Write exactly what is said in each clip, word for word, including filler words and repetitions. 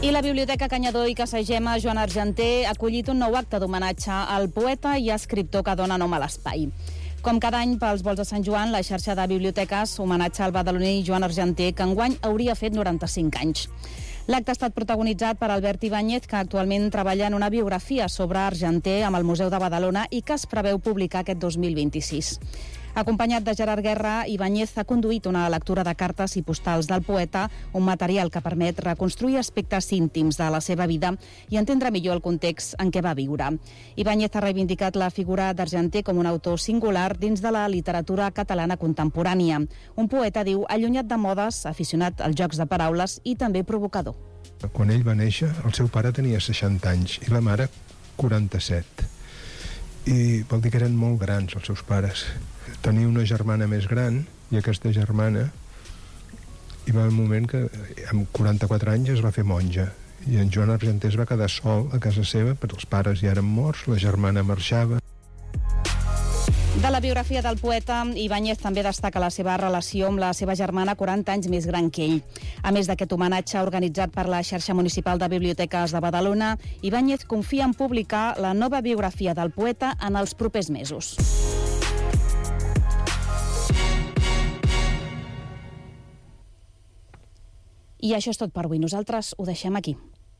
I la Biblioteca Canyadó i Casagema Joan Argenter ha acollit un nou acte d'homenatge al poeta i escriptor que dona nom a l'espai. Com cada any pels volts de Sant Joan, la xarxa de biblioteques homenatja al badaloní Joan Argenter, que enguany hauria fet noranta-cinc anys. L'acte ha estat protagonitzat per Albert Ibáñez, que actualment treballa en una biografia sobre Argenter amb el Museu de Badalona i que es preveu publicar aquest dos mil vint-i-sis. Acompanyat de Gerard Guerra, Ibáñez ha conduït una lectura de cartes i postals del poeta, un material que permet reconstruir aspectes íntims de la seva vida i entendre millor el context en què va viure. Ibáñez ha reivindicat la figura d'Argenter com un autor singular dins de la literatura catalana contemporània. Un poeta, diu, allunyat de modes, aficionat als jocs de paraules i també provocador. Quan ell va néixer, el seu pare tenia seixanta anys i la mare quaranta-set. I vol dir que eren molt grans els seus pares. Tenia una germana més gran i aquesta germana hi va un moment que amb quaranta-quatre anys es va fer monja i en Joan Argenter es va quedar sol a casa seva perquè els pares ja eren morts, la germana marxava. De la biografia del poeta, Ibáñez també destaca la seva relació amb la seva germana quaranta anys més gran que ell. A més d'aquest homenatge organitzat per la xarxa municipal de biblioteques de Badalona, Ibáñez confia en publicar la nova biografia del poeta en els propers mesos. I això és tot per avui. Nosaltres ho deixem aquí.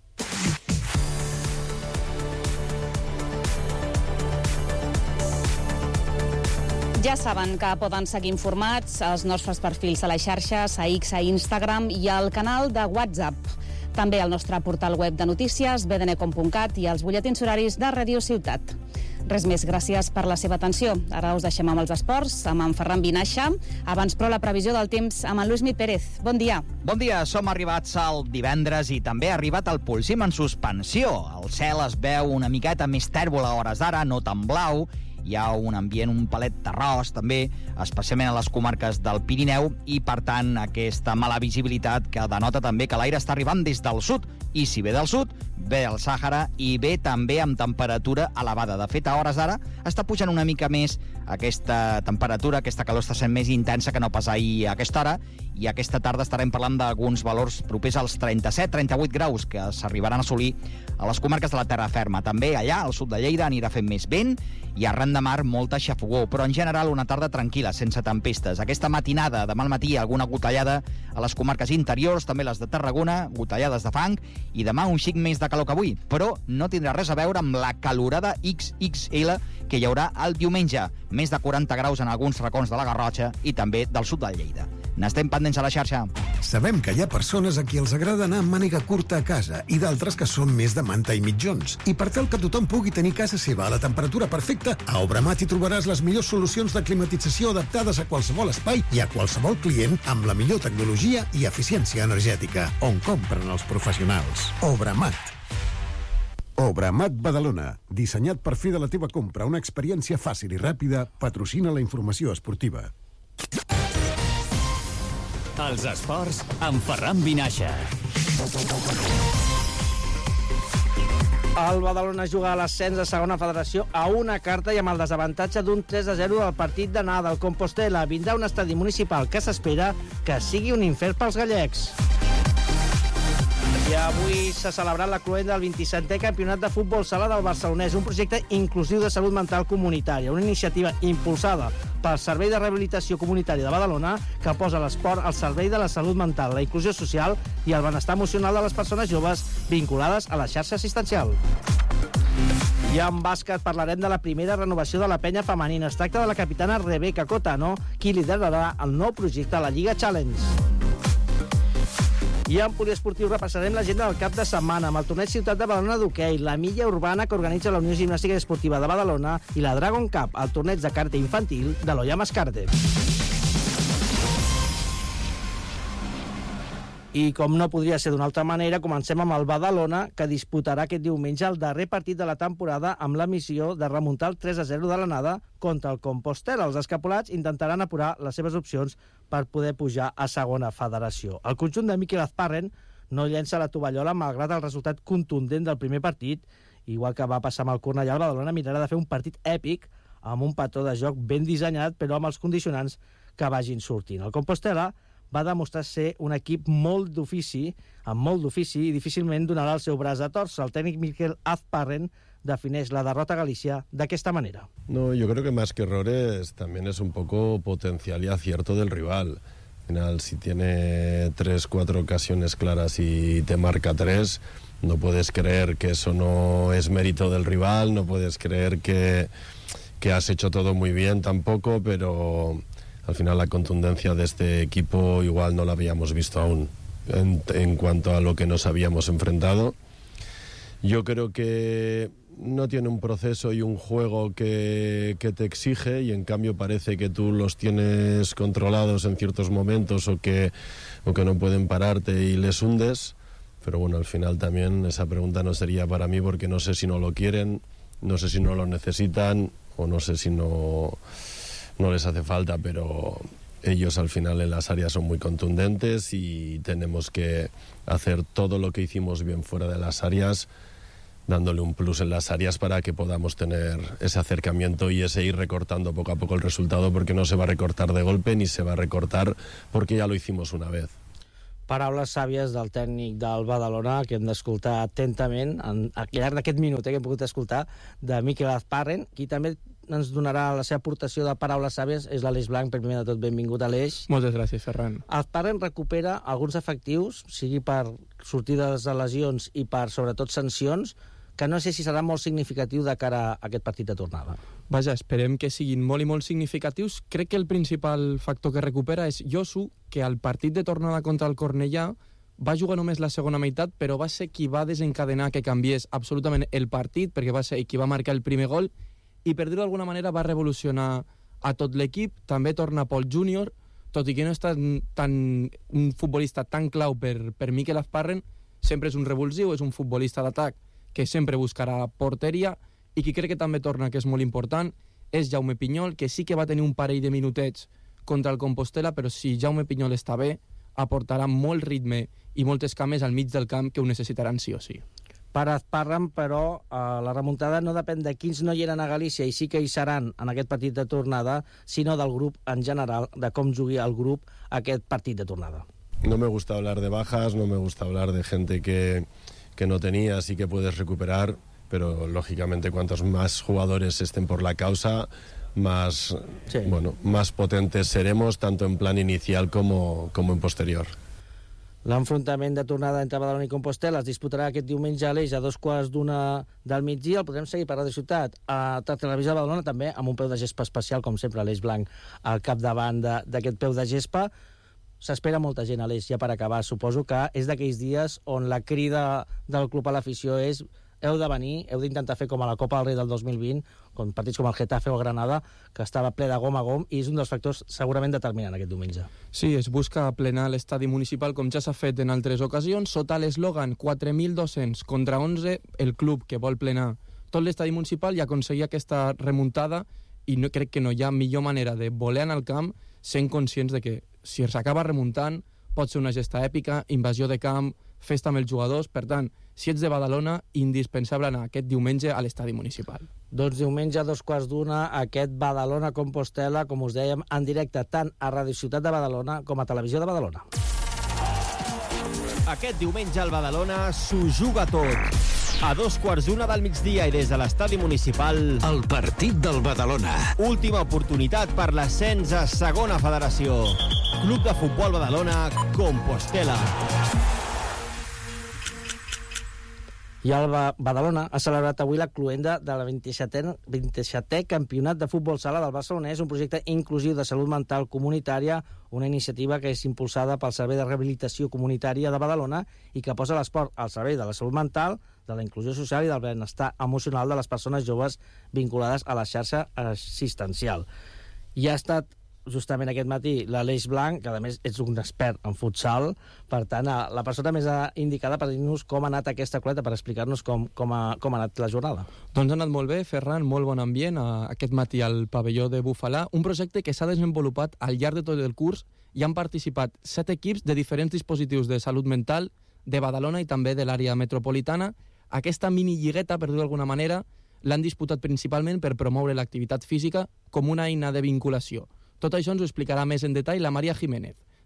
Ja saben que poden seguir informats als nostres perfils a les xarxes, a X, a Instagram i al canal de WhatsApp. També al nostre portal web de notícies, b d n com punt cat i als butlletins horaris de Ràdio Ciutat. Res més, gràcies per la seva atenció. Ara us deixem amb els esports, amb en Ferran Vinaixa. Abans, però, la previsió del temps amb en Lluís Mi Pérez. Bon dia. Bon dia, som arribats al divendres i també ha arribat el Polsim en suspensió. El cel es veu una miqueta més tèrbol a hores d'ara, no tan blau. Hi ha un ambient un palet terrós, també, especialment a les comarques del Pirineu, i, per tant, aquesta mala visibilitat que denota també que l'aire està arribant des del sud, i si ve del sud, ve del Sàhara i ve també amb temperatura elevada. De fet, a hores d'ara està pujant una mica més aquesta temperatura, aquesta calor està sent més intensa que no pas ahir a aquesta hora, i aquesta tarda estarem parlant d'alguns valors propers als trenta-set trenta-vuit graus que s'arribaran a assolir a les comarques de la terra ferma. També allà, al sud de Lleida, anirà fent més vent i arran de mar molta xafogó, però en general una tarda tranquil·la, sense tempestes. Aquesta matinada, demà al matí, alguna gotellada a les comarques interiors, també les de Tarragona, gotellades de fang, i demà un xic més de calor que avui, però no tindrà res a veure amb la calorada ics ics ele que hi haurà el diumenge. Més de quaranta graus en alguns racons de la Garrotxa i també del sud de Lleida. N'estem pendents a la xarxa. Sabem que hi ha persones a qui els agrada anar amb màniga curta a casa i d'altres que són més de manta i mitjons. I per tal que tothom pugui tenir casa seva a la temperatura perfecta, a Obramat hi trobaràs les millors solucions de climatització adaptades a qualsevol espai i a qualsevol client amb la millor tecnologia i eficiència energètica, on compren els professionals. Obramat. Obramat Badalona, dissenyat per fer de la teva compra una experiència fàcil i ràpida, patrocina la informació esportiva. Els esports amb Ferran Vinaixa. El Badalona juga a l'ascens de segona federació a una carta i amb el desavantatge d'un tres a zero del partit d'anada del Compostela. Vindrà un estadi municipal que s'espera que sigui un infern pels gallecs. I avui s'ha celebrat la cloenda del vint-i-setè Campionat de Futbol Sala del Barcelonès, un projecte inclusiu de salut mental comunitària, una iniciativa impulsada pel Servei de Rehabilitació Comunitària de Badalona que posa l'esport al servei de la salut mental, la inclusió social i el benestar emocional de les persones joves vinculades a la xarxa assistencial. I en bàsquet parlarem de la primera renovació de la penya femenina. Es tracta de la capitana Rebeca Cotano, qui liderarà el nou projecte a la Lliga Challenge. I en poliesportiu repassarem l'agenda del cap de setmana amb el torneig Ciutat de Badalona d'hoquei, la milla urbana que organitza la Unió Gimnàstica i Esportiva de Badalona i la Dragon Cup, el torneig de karate infantil de l'Oyamas Karate. I com no podria ser d'una altra manera, comencem amb el Badalona, que disputarà aquest diumenge el darrer partit de la temporada amb la missió de remuntar el tres a zero de l'anada contra el Compostela. Els escapolats intentaran apurar les seves opcions per poder pujar a segona federació. El conjunt de Miquel Azparren no llença la tovallola malgrat el resultat contundent del primer partit. Igual que va passar amb el Cornellà, el Badalona mirarà de fer un partit èpic amb un patró de joc ben dissenyat, però amb els condicionants que vagin sortint. El Compostela va demostrar ser un equip molt d'ofici, amb molt d'ofici, i difícilment donarà el seu braç a torcer. El tècnic Mikel Azparren defineix la derrota a Galicia d'aquesta manera. No, yo creo que más que errores también es un poco potencial y acierto del rival. Al final, si tiene tres, cuatro ocasiones claras y te marca tres, no puedes creer que eso no es mérito del rival, no puedes creer que, que has hecho todo muy bien tampoco, pero al final la contundencia de este equipo igual no la habíamos visto aún en, en cuanto a lo que nos habíamos enfrentado. Yo creo que no tiene un proceso y un juego que, que te exige, y en cambio parece que tú los tienes controlados en ciertos momentos o que, o que no pueden pararte y les hundes. Pero bueno, al final también esa pregunta no sería para mí, porque no sé si no lo quieren, no sé si no lo necesitan o no sé si no, no les hace falta, pero ellos al final en las áreas son muy contundentes y tenemos que hacer todo lo que hicimos bien fuera de las áreas, dándole un plus en las áreas para que podamos tener ese acercamiento y ese ir recortando poco a poco el resultado, porque no se va a recortar de golpe ni se va a recortar porque ya lo hicimos una vez. Paraules sàvies del tècnic del Badalona, que hem d'escoltar atentament en, al llarg d'aquest minut eh, que hem pogut escoltar, de Mikel Azparren. Qui també ens donarà la seva aportació de paraules sàvies és l'Aleix Blanc. Per primer de tot, benvingut, Aleix. Moltes gràcies, Ferran. Azparren recupera alguns efectius, sigui per sortides de lesions i per, sobretot, sancions, que no sé si serà molt significatiu de cara a aquest partit de tornada. Vaja, esperem que siguin molt i molt significatius. Crec que el principal factor que recupera és Josu, que al partit de tornada contra el Cornellà va jugar només la segona meitat, però va ser qui va desencadenar que canviés absolutament el partit, perquè va ser qui va marcar el primer gol, i per dir-ho d'alguna manera va revolucionar a tot l'equip. També torna Paul júnior, tot i que no és tan, tan, un futbolista tan clau per, per Mikel Azparren, sempre és un revulsiu, és un futbolista d'atac que sempre buscarà porteria, i qui crec que també torna, que és molt important, és Jaume Pinyol, que sí que va tenir un parell de minutets contra el Compostela, però si Jaume Pinyol està bé, aportarà molt ritme i moltes cames al mig del camp que ho necessitaran sí o sí. Per Azparren, però, eh, la remuntada no depèn de quins no hi eren a Galícia i sí que hi seran en aquest partit de tornada, sinó del grup en general, de com jugui el grup aquest partit de tornada. No me gusta hablar de bajas, no me gusta hablar de gente que... que no tenías y que puedes recuperar, pero lógicamente cuantos más jugadores estén por la causa, más, sí. bueno, más potentes seremos, tanto en plan inicial como, como en posterior. L'enfrontament de tornada entre Badalona i Compostela es disputarà aquest diumenge a l'Eix a dos quarts d'una del migdia. El podrem seguir per Radio Ciutat, a Televisió de Badalona, també amb un peu de gespa especial, com sempre, Aleix Blanc al capdavant d'aquest peu de gespa. S'espera molta gent a l'Eix, ja per acabar. Suposo que és d'aquells dies on la crida del club a l'afició és heu de venir, heu d'intentar fer com a la Copa del Rei del dos mil vint, com partits com el Getafe o Granada, que estava ple de gom a gom, i és un dels factors segurament determinant aquest diumenge. Sí, es busca plenar l'estadi municipal com ja s'ha fet en altres ocasions, sota l'eslògan quatre mil dos-cents contra onze, el club que vol plenar tot l'estadi municipal i aconseguir aquesta remuntada, i no, crec que no hi ha millor manera de voler anar al camp sent conscients de que si s'acaba remuntant pot ser una gesta èpica, invasió de camp, festa amb els jugadors. Per tant, si ets de Badalona, indispensable anar aquest diumenge a l'estadi municipal. Doncs diumenge a dos quarts d'una, aquest Badalona-Compostela, com us dèiem, en directe tant a Radio Ciutat de Badalona com a Televisió de Badalona. Aquest diumenge al Badalona s'ho juga tot. A dos quarts d'una del migdia i des de l'estadi municipal... El partit del Badalona. Última oportunitat per l'ascens a segona federació. Club de Futbol Badalona, Compostela. I el Badalona ha celebrat avui la cloenda de la vint-i-setè Campionat de Futbol Sala del Barcelonès, un projecte inclusiu de salut mental comunitària, una iniciativa que és impulsada pel Servei de Rehabilitació Comunitària de Badalona i que posa l'esport al servei de la salut mental, de la inclusió social i del benestar emocional de les persones joves vinculades a la xarxa assistencial. I ha estat justament aquest matí l'Aleix Blanc, que a més és un expert en futsal, per tant, la persona més indicada per dir-nos com ha anat aquesta cloenda, per explicar-nos com, com, ha, com ha anat la jornada. Doncs ha anat molt bé, Ferran, molt bon ambient aquest matí al pavelló de Bufalà, un projecte que s'ha desenvolupat al llarg de tot el curs i han participat set equips de diferents dispositius de salut mental de Badalona i també de l'àrea metropolitana. Aquesta mini lligueta, per dir-ho d'alguna manera, l'han disputat principalment per promoure l'activitat física com una eina de vinculació. Tot això ens ho explicarà més en detall la Maria Jiménez,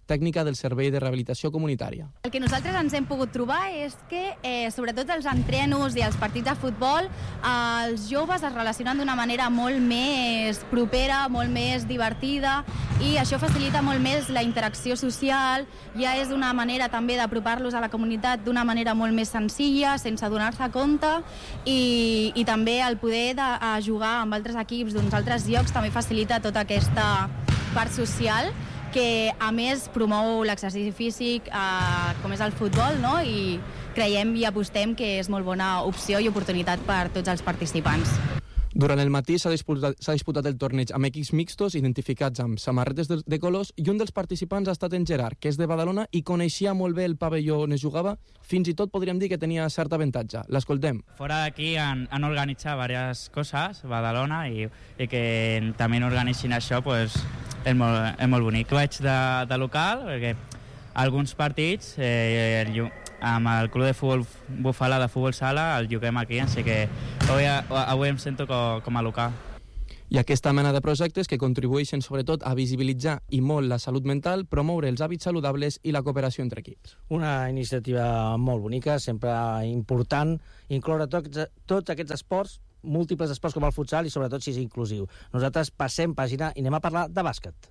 tècnica del Servei de Rehabilitació Comunitària. El que nosaltres ens hem pogut trobar és que, eh, sobretot els entrenos i els partits de futbol, eh, els joves es relacionen d'una manera molt més propera, molt més divertida, i això facilita molt més la interacció social, ja és una manera també d'apropar-los a la comunitat d'una manera molt més senzilla, sense donar-se compte, i, i també el poder de, a jugar amb altres equips d'uns altres llocs també facilita tota aquesta part social, que a més promou l'exercici físic, eh, com és el futbol, no? I creiem i apostem que és molt bona opció i oportunitat per tots els participants. Durant el matí s'ha disputat, s'ha disputat el torneig amb equips mixtos identificats amb samarretes de, de colors, i un dels participants ha estat en Gerard, que és de Badalona i coneixia molt bé el pavelló on es jugava, fins i tot podríem dir que tenia cert avantatge. L'escoltem. Fora d'aquí han, han organitzat diverses coses, Badalona, i, i que també organitzin això, pues, és, molt, és molt bonic. Vaig de, de local, perquè alguns partits, eh, el, amb el club de futbol Bufala de futbol sala el juguem aquí, així que avui, avui em sento com, com a local. I aquesta mena de projectes que contribueixen sobretot a visibilitzar i molt la salut mental, promoure els hàbits saludables i la cooperació entre equips. Una iniciativa molt bonica, sempre important, incloure tots, tots aquests esports, múltiples esports com el futsal, i sobretot si és inclusiu. Nosaltres passem pàgina i anem a parlar de bàsquet.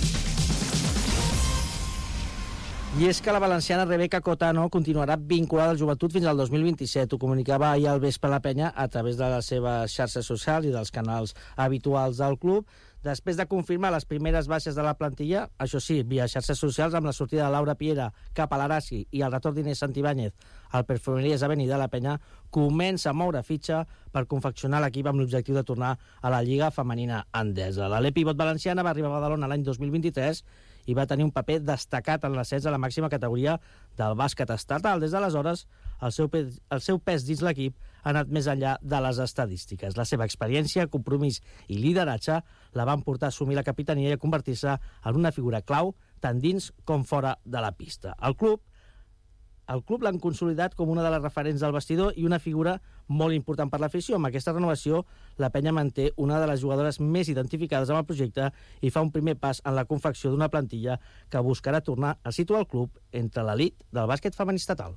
I és que la valenciana Rebeca Cotano continuarà vinculada al Joventut fins al dos mil vint-i-set. Ho comunicava ahir al vespre la penya a través de les seves xarxes socials i dels canals habituals del club. Després de confirmar les primeres baixes de la plantilla, això sí, via xarxes socials, amb la sortida de Laura Piera cap a l'Arasi i el retorn d'Inés Santibáñez al Perfumeries Avenida, la penya comença a moure fitxa per confeccionar l'equip amb l'objectiu de tornar a la Lliga Femenina Endesa. L'Ale Pivot valenciana va arribar a Badalona l'any dos mil vint-i-tres i va tenir un paper destacat en l'ascens a la màxima categoria del bàsquet estatal. Des d'aleshores, el seu pes, el seu pes dins l'equip ha anat més enllà de les estadístiques. La seva experiència, compromís i lideratge la van portar a assumir la capitania i a convertir-se en una figura clau tant dins com fora de la pista. El club El club l'han consolidat com una de les referents del vestidor i una figura molt important per l'afició. Amb aquesta renovació, la penya manté una de les jugadores més identificades amb el projecte i fa un primer pas en la confecció d'una plantilla que buscarà tornar a situar el club entre l'elit del bàsquet femení estatal.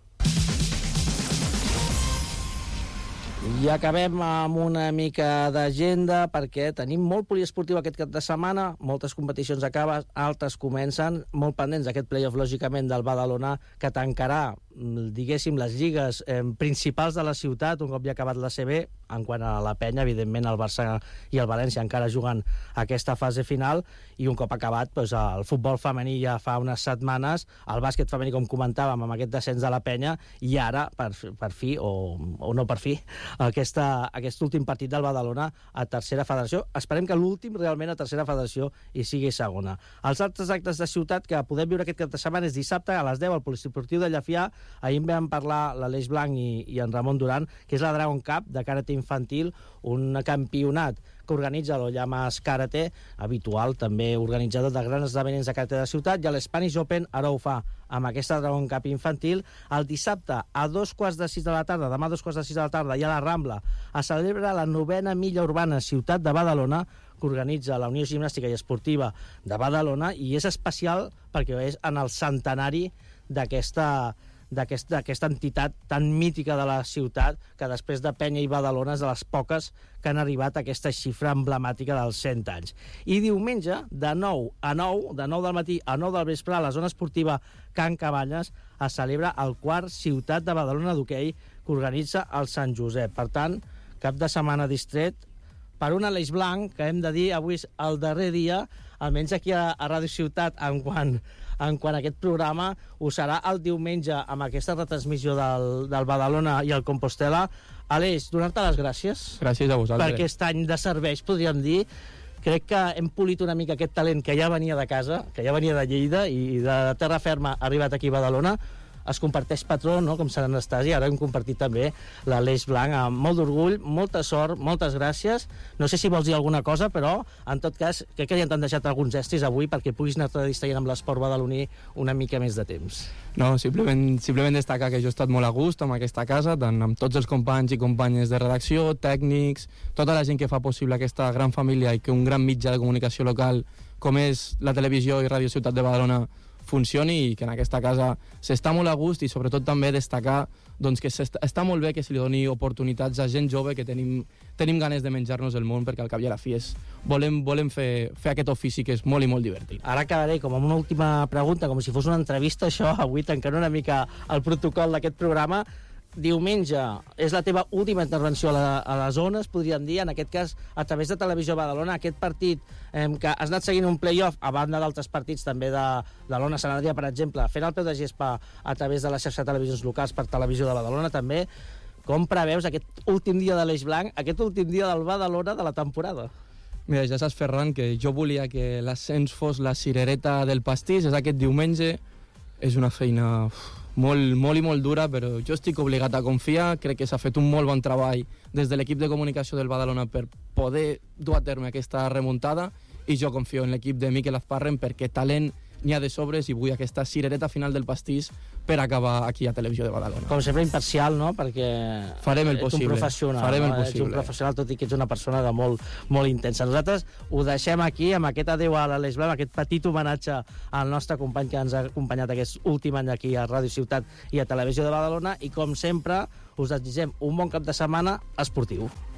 I acabem amb una mica d'agenda perquè tenim molt poliesportiu aquest cap de setmana, moltes competicions acaben, altres comencen, molt pendents d'aquest play-off, lògicament, del Badalona, que tancarà, diguéssim, les lligues eh, principals de la ciutat, un cop ja ha acabat la C B. En quant a la penya, evidentment, el Barça i el València encara juguen aquesta fase final, i un cop acabat, doncs, el futbol femení ja fa unes setmanes, el bàsquet femení, com comentàvem, amb aquest descens de la penya, i ara, per, per fi, o, o no per fi, aquesta, aquest últim partit del Badalona a tercera federació. Esperem que l'últim realment a tercera federació i sigui segona. Els altres actes de ciutat que podem viure aquest cap de setmana és dissabte a les deu al Poliesportiu de Llafià. Ahir en vam parlar l'Aleix Blanc i, i en Ramon Duran, que és la Dragon Cup de karate infantil, un campionat que organitza l'Ollamas Karate, habitual, també organitzador de grans esdeveniments de karate de ciutat, i l'Spanish Open ara ho fa amb aquesta Dragon Cup infantil. El dissabte a dos quarts de sis de la tarda, demà a dos quarts de sis de la tarda, i a la Rambla es celebra la novena milla urbana Ciutat de Badalona, que organitza la Unió Gimnàstica i Esportiva de Badalona, i és especial perquè és en el centenari d'aquesta d'aquesta aquest, entitat tan mítica de la ciutat, que després de Penya i Badalona és de les poques que han arribat a aquesta xifra emblemàtica dels cent anys. I diumenge, de nou a nou, de nou del matí a nou del vespre, a la zona esportiva Can Cabanyes, es celebra el quart Ciutat de Badalona d'hoquei, que organitza el Sant Josep. Per tant, cap de setmana distret per un Aleix Blanc, que hem de dir avui és el darrer dia, almenys aquí a, a Ràdio Ciutat, en quant, en quant a aquest programa, ho serà el diumenge amb aquesta retransmissió del, del Badalona i el Compostela. Aleix, donar-te les gràcies. Gràcies a vosaltres. Per aquest any de serveis, podríem dir. Crec que hem polit una mica aquest talent que ja venia de casa, que ja venia de Lleida i de terra ferma ha arribat aquí a Badalona. Es comparteix patró, no?, com Sant Anastasi. Ara hem compartit també l'Aleix Blanc amb molt d'orgull, molta sort, moltes gràcies. No sé si vols dir alguna cosa, però en tot cas crec que ja t'han deixat alguns estris avui perquè puguis anar-te distraient amb l'esport badaloní una mica més de temps. No, simplement, simplement destacar que jo he estat molt a gust amb aquesta casa, tant amb tots els companys i companyes de redacció, tècnics, tota la gent que fa possible aquesta gran família i que un gran mitjà de comunicació local com és la televisió i Ràdio Ciutat de Badalona funcioni i que en aquesta casa s'està molt a gust, i sobretot també destacar doncs, que està molt bé que se li doni oportunitats a gent jove que tenim, tenim ganes de menjar-nos el món, perquè al cap i a la fi és, volem, volem fer, fer aquest ofici que és molt i molt divertit. Ara acabaré com amb una última pregunta, com si fos una entrevista, això, avui tancant una mica el protocol d'aquest programa. Diumenge és la teva última intervenció a, la, a les zones, podríem dir, en aquest cas a través de Televisió Badalona, aquest partit eh, que has anat seguint un play-off a banda d'altres partits també de, de l'Ona Sant Adrià, per exemple, fent el peu de gespa a través de la xarxa de televisions locals per Televisió de Badalona també. Com preveus aquest últim dia de l'Eix Blanc, aquest últim dia del Badalona de la temporada? Mira, ja saps, Ferran, que jo volia que l'ascens fos la cirereta del pastís, és aquest diumenge, és una feina molt, molt i molt dura, però jo estic obligat a confiar. Crec que s'ha fet un molt bon treball des de l'equip de comunicació del Badalona per poder dur a terme aquesta remuntada, i jo confio en l'equip de Miquel Azparren perquè talent n'hi ha de sobres, i vull aquesta cirereta final del pastís per acabar aquí a Televisió de Badalona. Com sempre imparcial, no? Perquè farem el possible. Ets un professional, farem el no? possible. Ets un professional, tot i que ets una persona de molt, molt intensa. Nosaltres ho deixem aquí, amb aquest adeu a l'Aleix Blanc, aquest petit homenatge al nostre company que ens ha acompanyat aquest últim any aquí a Ràdio Ciutat i a Televisió de Badalona, i com sempre us desitgem un bon cap de setmana esportiu.